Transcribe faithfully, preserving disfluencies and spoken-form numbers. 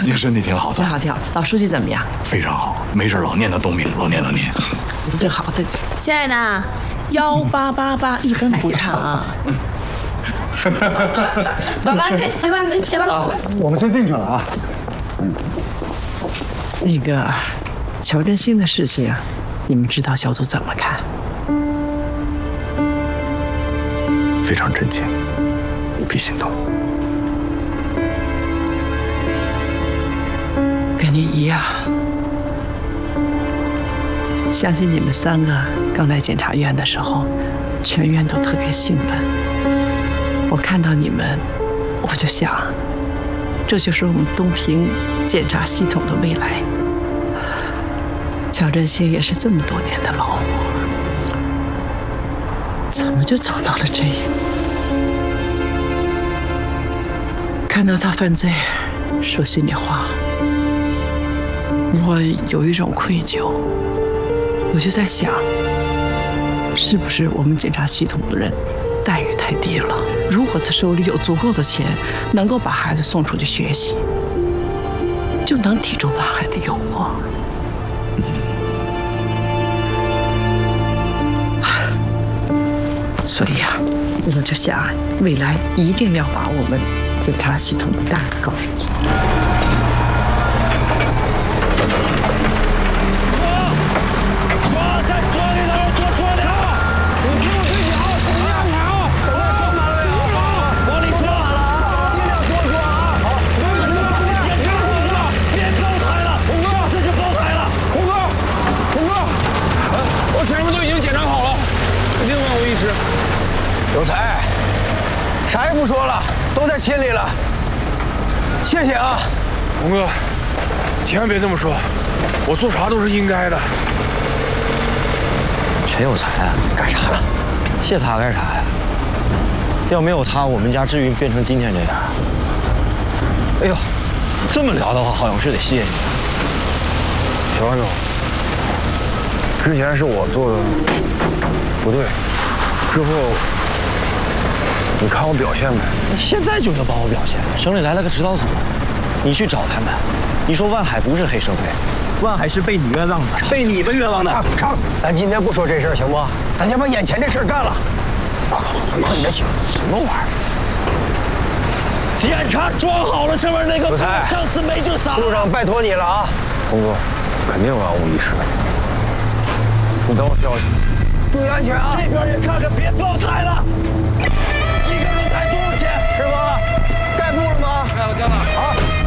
您身体挺好的， 挺好挺好。老书记怎么样？ 非常好，没事老念叨冬命，老念叨您。 这好的， 亲爱的，幺八八八一分不差啊。 爸爸，快起吧，起吧。 我们先进去了啊。 那个乔振兴的事情啊，你们指导小组怎么看？ 非常震惊，无比心痛。 跟你一样，相信你们三个刚来检察院的时候，全院都特别兴奋。我看到你们，我就想，这就是我们东平检察系统的未来。乔振兴也是这么多年的劳模，怎么就走到了这一步？看到他犯罪，说心里话，我有一种愧疚。我就在想，是不是我们检察系统的人待遇太低了？如果他手里有足够的钱，能够把孩子送出去学习，就能抵住挖海的诱惑。所以啊，我就想，未来一定要把我们检察系统的大搞上去。 有才，啥也不说了，都在心里了。谢谢啊， 龙哥，千万别这么说，我做啥都是应该的。 陈有才啊，干啥了？谢他干啥呀？要没有他，我们家至于变成今天这样？哎呦，这么聊的话，好像是得谢谢你。 小安总，之前是我做的不对，之后。你看我表现呗， 现在就要帮我表现。省里来了个指导组，你去找他们，你说万海不是黑社会， 万海是被你冤枉的，被你们冤枉的。 成，咱今天不说这事儿行不？咱先把眼前这事儿干了。快快快，你的去，什么玩意儿？检查装好了，这边那个上次没就撒。路上拜托你了啊， 洪哥，肯定万无一失。你等我消息， 注意安全啊！这边也看看，别爆胎了。一个轮胎多少钱？师傅，盖布了吗？ 盖了，盖了。 好。